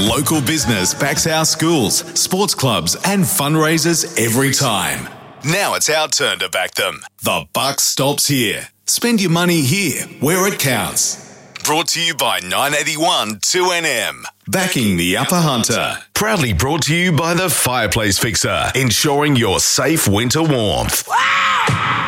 Local business backs our schools, sports clubs and fundraisers every time. Now it's our turn to back them. The buck stops here. Spend your money here, where it counts. Brought to you by 981 2NM. Backing the Upper Hunter. Proudly brought to you by the Fireplace Fixer, ensuring your safe winter warmth. Wow!